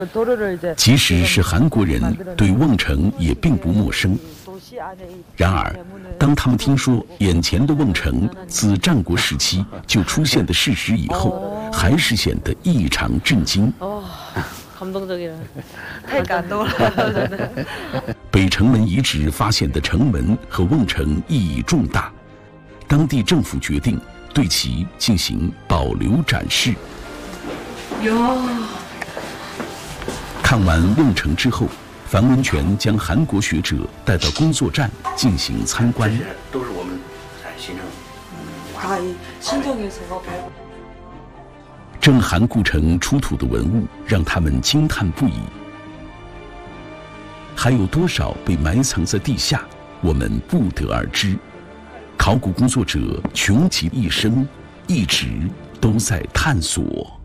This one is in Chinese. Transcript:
即使是韩国人，对瓮城也并不陌生。然而，当他们听说眼前的瓮城自战国时期就出现的事实以后，还是显得异常震惊。 太感动了！ 北城门遗址发现的城门和瓮城意义重大，当地政府决定对其进行保留展示。看完瓮城之后，樊文泉将韩国学者带到工作站进行参观。 这些都是我们行政。 郑韩故城出土的文物让他们惊叹不已。还有多少被埋藏在地下，我们不得而知。考古工作者穷极一生，一直都在探索。